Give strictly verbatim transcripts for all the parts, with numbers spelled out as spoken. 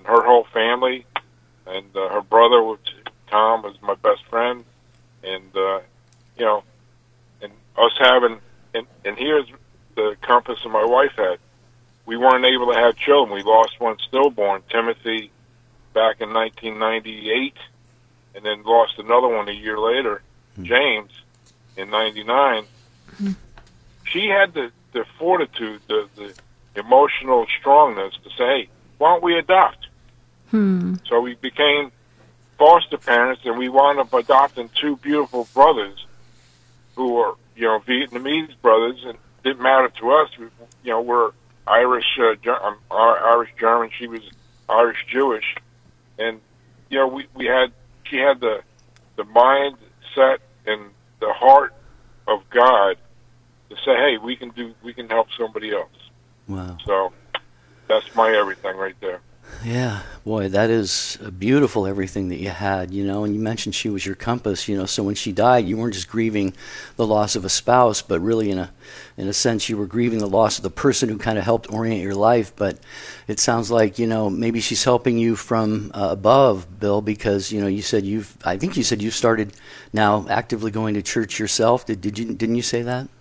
her whole family, and uh, her brother, which Tom, was my best friend, and uh, you know, and us having, and, and here's the compass that my wife had. We weren't able to have children. We lost one stillborn, Timothy, back in nineteen ninety-eight, and then lost another one a year later, mm-hmm. James, in ninety-nine. Mm-hmm. She had the, the fortitude, the, the emotional strongness to say, hey, why don't we adopt? Hmm. So we became foster parents, and we wound up adopting two beautiful brothers who were, you know, Vietnamese brothers, and it didn't matter to us. We, you know, we're Irish, uh, um, Irish German. She was Irish Jewish, and you know, we, we had she had the the mindset and the heart of God to say, hey, we can do, we can help somebody else. Wow. So that's my everything right there. Yeah, boy, that is a beautiful everything that you had, you know, and you mentioned she was your compass, you know, so when she died, you weren't just grieving the loss of a spouse, but really in a in a sense you were grieving the loss of the person who kind of helped orient your life. But it sounds like, you know, maybe she's helping you from uh, above, Bill, because, you know, you said you've, I think you said you started now actively going to church yourself. Did, did you, didn't you say that?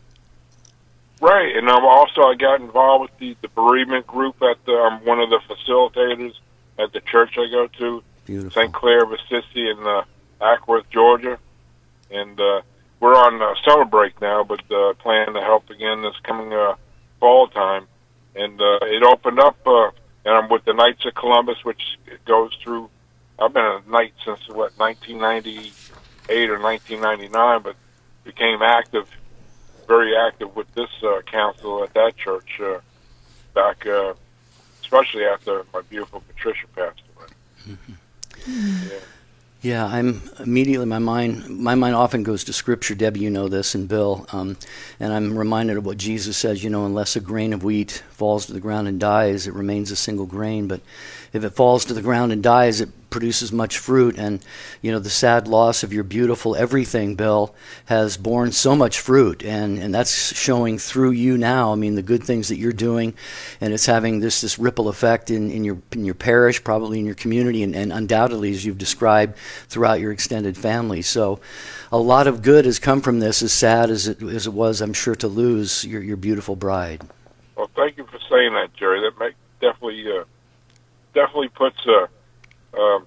Right, and um, also I got involved with the, the bereavement group at the, I'm one of the facilitators at the church I go to, Saint Clair of Assisi in uh, Ackworth, Georgia, and uh, we're on uh, summer break now, but uh, planning to help again this coming uh, fall time, and uh, it opened up, uh, and I'm with the Knights of Columbus, which goes through, I've been a Knight since, what, nineteen ninety-eight or nineteen ninety-nine, but became active very active with this uh, council at that church uh, back, uh, especially after my beautiful Patricia passed away. Mm-hmm. Yeah. Yeah, I'm immediately, my mind my mind often goes to Scripture. Debbie, you know this, and Bill, um, and I'm reminded of what Jesus says, you know, unless a grain of wheat falls to the ground and dies, it remains a single grain, but if it falls to the ground and dies, it produces much fruit. And, you know, the sad loss of your beautiful everything, Bill, has borne so much fruit, and, and that's showing through you now. I mean, the good things that you're doing, and it's having this this ripple effect in, in your in your parish, probably in your community, and, and undoubtedly, as you've described, throughout your extended family. So a lot of good has come from this, as sad as it, as it was, I'm sure, to lose your, your beautiful bride. Well, thank you for saying that, Jerry. That make, definitely uh, definitely puts a, um,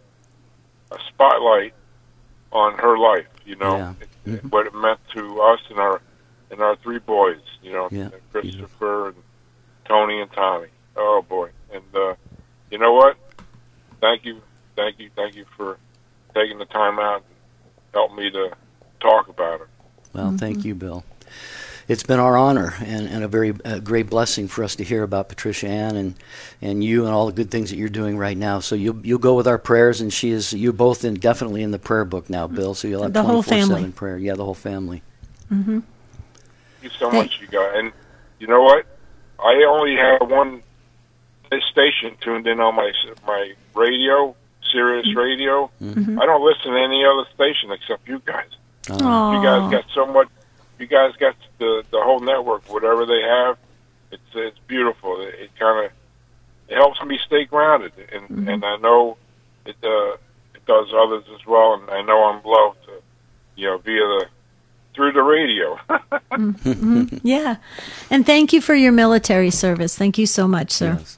a spotlight on her life, you know, yeah. it, mm-hmm. what it meant to us and our and our three boys, you know, yeah. Christopher and Tony and Tommy. Oh, boy. And uh, you know what? Thank you, thank you, thank you for taking the time out and helping me to talk about her. Well, Mm-hmm. thank you, Bill. It's been our honor and, and a very uh, great blessing for us to hear about Patricia Ann and, and you and all the good things that you're doing right now. So you'll you'll go with our prayers, and she is you're both in definitely in the prayer book now, Bill. So you'll have The whole twenty-four seven family. prayer. Yeah, the whole family. Mm-hmm. Thank you so much, you guys. And you know what? I only have one station tuned in on my my radio, Sirius Mm-hmm. Radio. Mm-hmm. I don't listen to any other station except you guys. Uh, You guys got so much. You guys got the the whole network. Whatever they have, it's it's beautiful. It, it kind of it helps me stay grounded, and Mm-hmm. and I know it uh, it does others as well. And I know I'm loved, uh, you know, via the through the radio. Mm-hmm. Yeah. And thank you for your military service. Thank you so much, sir. yes.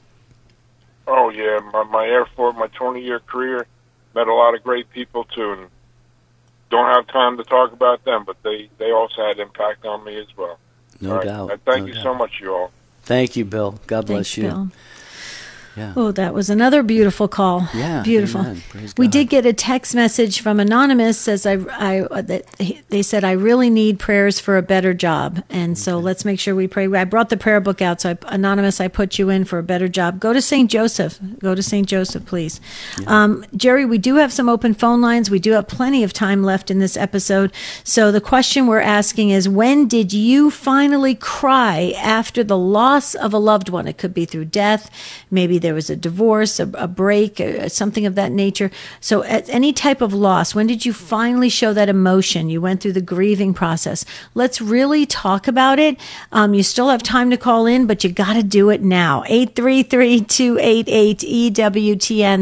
Oh yeah, my my Air Force, my twenty year career, met a lot of great people too, and don't have time to talk about them, but they they also had impact on me as well. No All right. doubt. I thank no you doubt. so much, you all. Thank you, Bill. God bless Thanks, you. Bill. Yeah. Oh, that was another beautiful call. Yeah, Beautiful. amen. Praise We God. did get a text message from Anonymous says I, I that he- they said I really need prayers for a better job. And so let's make sure we pray. I brought the prayer book out. So I, Anonymous, I put you in for a better job. Go to Saint Joseph. Go to Saint Joseph, please. Um, Jerry, we do have some open phone lines. We do have plenty of time left in this episode. So the question we're asking is, when did you finally cry after the loss of a loved one? It could be through death. Maybe there was a divorce, a, a break, uh, something of that nature. So at any type of loss, when did you finally show that emotion? You went through the grieving process. Let's really talk about it. Um, you still have time to call in, but you got to do it now. eight three three, two eight eight, E W T N.